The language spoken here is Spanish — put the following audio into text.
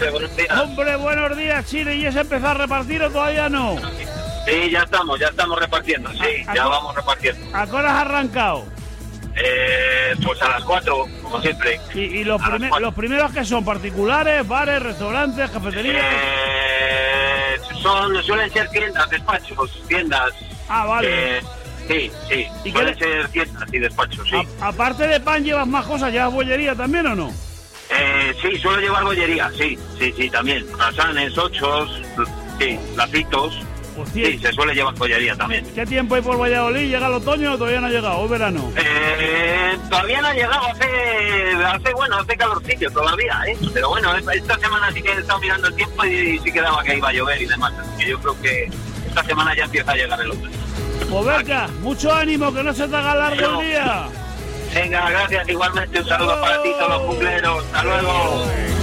José, buenos días. Hombre, buenos días, Chile. ¿Y es empezar a repartir o todavía no? Sí, ya estamos repartiendo, sí, ya vamos repartiendo. ¿A qué hora has arrancado? Pues a las 4, como siempre. ¿Y los primeros que son? ¿Particulares, bares, restaurantes, cafeterías? Suelen ser tiendas, despachos, tiendas. Ah, vale. Sí, suelen ser tiendas y despachos, sí. Aparte de pan, ¿llevas más cosas? ¿Llevas bollería también o no? Sí, suelo llevar bollería, sí, también. Croissants, ochos, sí, lacitos. Pues sí, se suele llevar bollería también. ¿Qué tiempo hay por Valladolid? ¿Llega el otoño o todavía no ha llegado? ¿O verano? Todavía no ha llegado, hace calorcillo todavía, pero bueno, esta semana sí que he estado mirando el tiempo y sí quedaba que iba a llover y demás, así que yo creo que esta semana ya empieza a llegar el otoño. Pues venga, mucho ánimo, que no se te haga largo el día. Venga, gracias, igualmente un saludo para ti, todos los cumpleaños, hasta luego.